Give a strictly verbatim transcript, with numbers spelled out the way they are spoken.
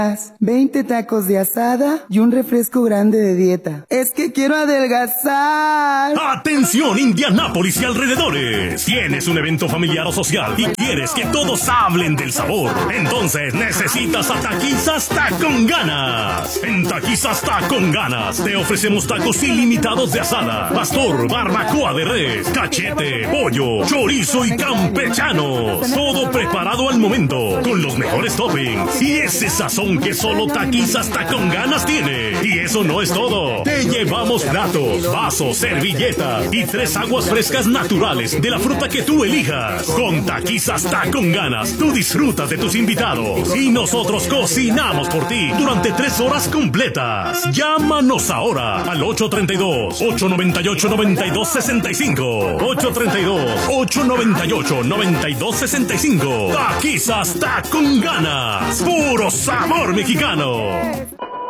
veinte tacos de asada y un refresco grande de dieta. Es que quiero adelgazar. ¡Atención, Indianápolis y alrededores! Tienes un evento familiar o social y quieres que todos hablen del sabor. Entonces necesitas a Taquizas Con Ganas. En Taquizas Con Ganas te ofrecemos tacos ilimitados de asada, pastor, barbacoa de res, cachete, pollo, chorizo y campechanos. Todo preparado al momento, con los mejores toppings y ese sazón que solo Taquizas Con Ganas tiene. Y eso no es todo. Te llevamos platos, vasos, servilletas y tres aguas frescas naturales de la fruta que tú elijas. Con Taquizas Con Ganas tú disfrutas de tus invitados y nosotros cocinamos por ti durante tres horas completas. Llámanos ahora al ocho tres dos, ocho nueve ocho, nueve dos seis cinco. ocho tres dos, ocho nueve ocho, nueve dos seis cinco. Taquizas Con Ganas. Puro sabor mexicano.